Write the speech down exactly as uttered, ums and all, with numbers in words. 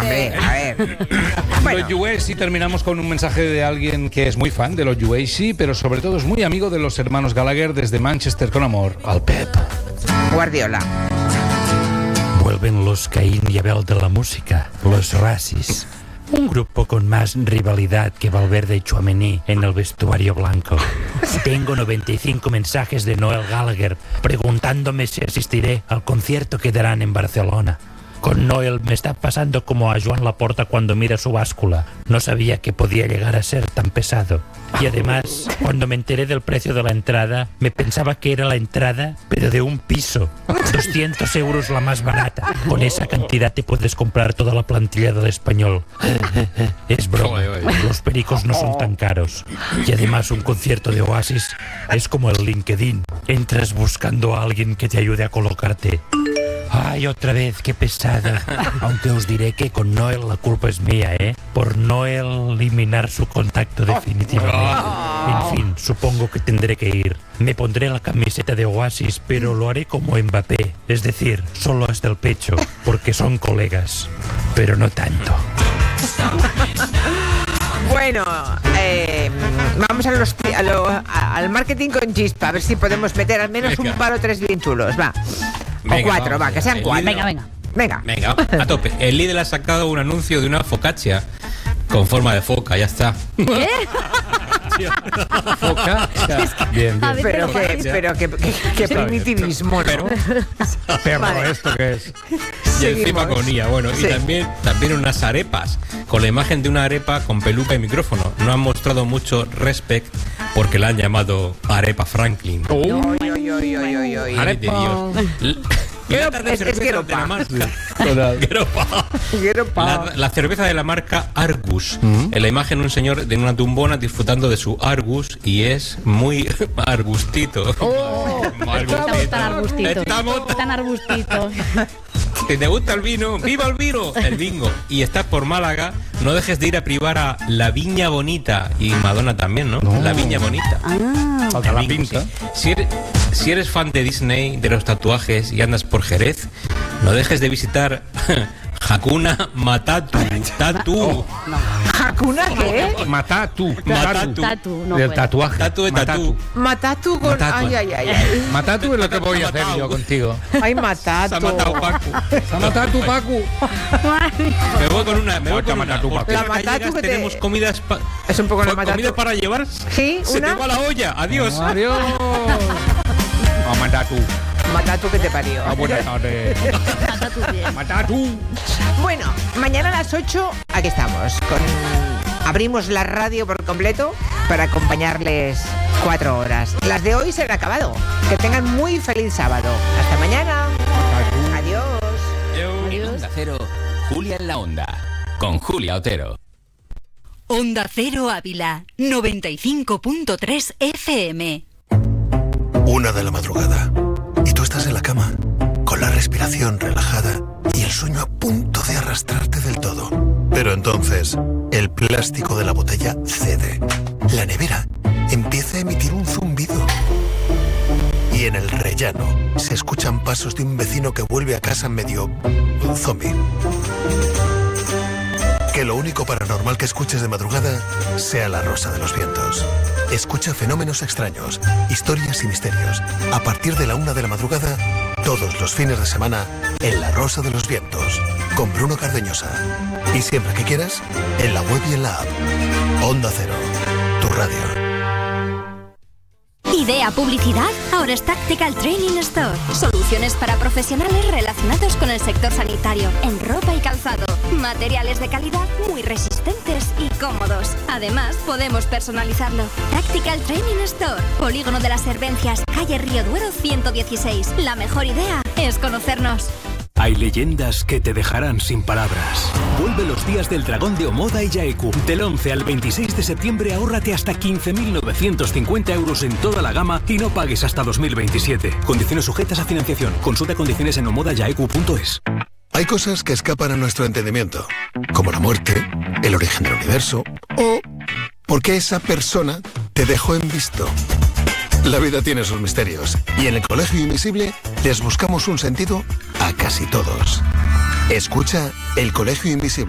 hombre, a ver. Bueno. Los Uesi, terminamos con un mensaje de alguien que es muy fan de los Uesi, pero sobre todo es muy amigo de los hermanos Gallagher desde Manchester con amor, al Pep. Guardiola. Vuelven los Caín y Abel de la música, los Racis. Un grupo con más rivalidad que Valverde y Tchouaméni en el vestuario blanco. Tengo noventa y cinco mensajes de Noel Gallagher preguntándome si asistiré al concierto que darán en Barcelona. Con Noel me está pasando como a Joan Laporta cuando mira su báscula. No sabía que podía llegar a ser tan pesado. Y además, cuando me enteré del precio de la entrada, me pensaba que era la entrada, pero de un piso. doscientos euros la más barata. Con esa cantidad te puedes comprar toda la plantilla del Español. Es broma. Los pericos no son tan caros. Y además un concierto de Oasis es como el LinkedIn. Entras buscando a alguien que te ayude a colocarte. Ay, otra vez, qué pesada. Aunque os diré que con Noel la culpa es mía, ¿eh? Por no eliminar su contacto definitivamente. En fin, supongo que tendré que ir. Me pondré la camiseta de Oasis, pero lo haré como Mbappé. Es decir, solo hasta el pecho, porque son colegas. Pero no tanto. Bueno, eh, vamos a los, a lo, a, al marketing con chispa, a ver si podemos meter al menos venga. un par o tres bien chulos, va. Venga, o cuatro, vamos, va, que sean cuatro. Venga, venga. Venga. Venga, a tope. El Lidl ha sacado un anuncio de una focaccia con forma de foca, ya está. ¿Qué? Focaccia. Bien, bien. Pero que, pero que, que, que primitivismo, ¿no? Pero, perro, vale. ¿Esto qué es? Y encima con I A, bueno, sí. Y también, también unas arepas, con la imagen de una arepa con peluca y micrófono. No han mostrado mucho respect porque la han llamado Arepa Franklin. Oh. Oy, oy, oy, oy, oy, oy. Arepa. Es, es Gueropa. La, la cerveza de la marca Argus. ¿Mm? En la imagen un señor de una tumbona disfrutando de su Argus y es muy argustito. Oh, estamos tan arbustitos. Estamos tan arbustitos. Si te gusta el vino, ¡viva el vino! El bingo. Y estás por Málaga, no dejes de ir a privar a La Viña Bonita. Y Madonna también, ¿no? no. La Viña Bonita. Ah. Falta la pinta. Sí. Si, eres, si eres fan de Disney, de los tatuajes y andas por Jerez, no dejes de visitar Hakuna Matatu. Tatu. Oh, no. ¿Hakuna qué? Matatu. Matatu. Tatu, no del tatuaje. Tatu de tatu. Matatu con... Matatu. Ay, ay, ay, ay. Matatu es lo que voy a hacer yo contigo. Ay, Matatu. Se ha matado Paco. Se ha matado tu Paco. Me voy con una. Me voy con una. La Matatu que te... tenemos comidas pa... Es un poco la Matatu. ¿Comida para llevar? Sí, Se una. te va la olla. Adiós. Oh, adiós. Oh, Matatu. Matatu que te parió. Ah, buenas tardes. Matatu bien. Matatu. Bueno, mañana a las ocho aquí estamos. Con... Abrimos la radio por completo para acompañarles cuatro horas. Las de hoy se han acabado. Que tengan muy feliz sábado. Hasta mañana. Adiós. En Onda Cero, Julia en la Onda. Con Julia Otero. Onda Cero Ávila, noventa y cinco punto tres F M. Una de la madrugada. Y tú estás en la cama, con la respiración relajada y el sueño a punto de arrastrarte del todo. Pero entonces, el plástico de la botella cede. La nevera empieza a emitir un zumbido. Y en el rellano se escuchan pasos de un vecino que vuelve a casa medio zombie. Que lo único paranormal que escuches de madrugada sea La Rosa de los Vientos. Escucha fenómenos extraños, historias y misterios. A partir de la una de la madrugada, todos los fines de semana, en La Rosa de los Vientos, con Bruno Cardeñosa. Y siempre que quieras, en la web y en la app. Onda Cero, tu radio. ¿Idea publicidad? Ahora es Tactical Training Store. Soluciones para profesionales relacionados con el sector sanitario, en ropa y calzado. Materiales de calidad muy resistentes y cómodos. Además, podemos personalizarlo. Tactical Training Store. Polígono de las Servencias, calle Río Duero ciento dieciséis. La mejor idea es conocernos. Hay leyendas que te dejarán sin palabras. Vuelve los días del dragón de Omoda y Yaeku. Del once al veintiséis de septiembre ahórrate hasta quince mil novecientos cincuenta euros en toda la gama y no pagues hasta dos mil veintisiete. Condiciones sujetas a financiación. Consulta condiciones en omoda yaeku punto es. Hay cosas que escapan a nuestro entendimiento, como la muerte, el origen del universo o por qué esa persona te dejó en visto. La vida tiene sus misterios y en el Colegio Invisible les buscamos un sentido a casi todos. Escucha El Colegio Invisible.